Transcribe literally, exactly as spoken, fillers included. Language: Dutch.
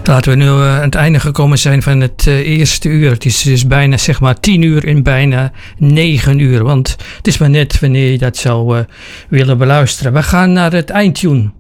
Laten we nu uh, aan het einde gekomen zijn van het uh, eerste uur. Het is dus bijna zeg maar tien uur en bijna negen uur. Want het is maar net wanneer je dat zou uh, willen beluisteren. We gaan naar het eindtune.